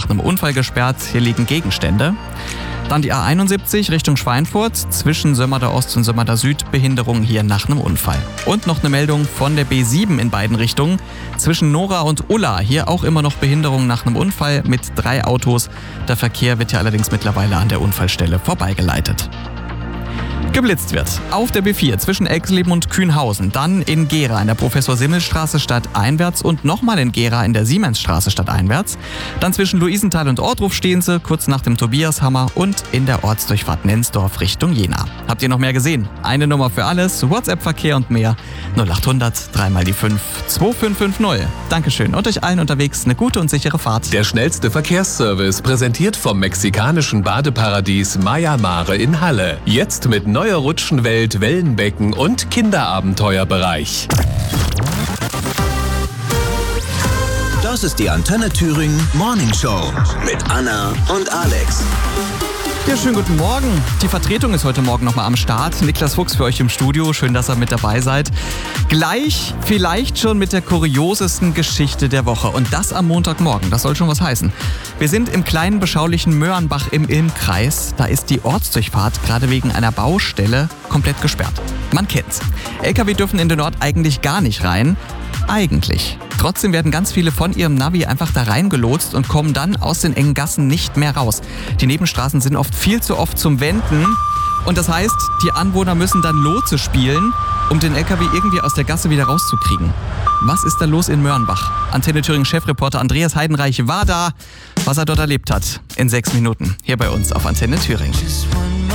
nach einem Unfall gesperrt. Hier liegen Gegenstände. Dann die A71 Richtung Schweinfurt, zwischen Sömmerda Ost und Sömmerda Süd, Behinderung hier nach einem Unfall. Und noch eine Meldung von der B7 in beiden Richtungen, zwischen Nora und Ulla, hier auch immer noch Behinderung nach einem Unfall mit 3 Autos. Der Verkehr wird ja allerdings mittlerweile an der Unfallstelle vorbeigeleitet. Geblitzt wird auf der B4 zwischen Exleben und Kühnhausen, dann in Gera in der Professor-Simmel-Straße stadteinwärts und nochmal in Gera in der Siemensstraße stadteinwärts. Dann zwischen Luisenthal und Ortruf stehen sie, kurz nach dem Tobiashammer und in der Ortsdurchfahrt Nensdorf Richtung Jena. Habt ihr noch mehr gesehen? Eine Nummer für alles, WhatsApp-Verkehr und mehr. 0800 3 mal die 5 2550. Dankeschön und euch allen unterwegs eine gute und sichere Fahrt. Der schnellste Verkehrsservice, präsentiert vom mexikanischen Badeparadies Maya Mare in Halle. Jetzt mit neuer Rutschenwelt, Wellenbecken und Kinderabenteuerbereich. Das ist die Antenne Thüringen Morning Show mit Anna und Alex. Ja, schönen guten Morgen. Die Vertretung ist heute Morgen nochmal am Start. Niklas Fuchs für euch im Studio. Schön, dass ihr mit dabei seid. Gleich vielleicht schon mit der kuriosesten Geschichte der Woche. Und das am Montagmorgen. Das soll schon was heißen. Wir sind im kleinen beschaulichen Möhrenbach im Ilmkreis. Da ist die Ortsdurchfahrt gerade wegen einer Baustelle komplett gesperrt. Man kennt's. LKW dürfen in den Ort eigentlich gar nicht rein. Eigentlich. Trotzdem werden ganz viele von ihrem Navi einfach da reingelotst und kommen dann aus den engen Gassen nicht mehr raus. Die Nebenstraßen sind viel zu oft zum Wenden. Und das heißt, die Anwohner müssen dann Lotse spielen, um den LKW irgendwie aus der Gasse wieder rauszukriegen. Was ist da los in Möhrenbach? Antenne Thüringen-Chefreporter Andreas Heidenreich war da, was er dort erlebt hat. In 6 Minuten. Hier bei uns auf Antenne Thüringen.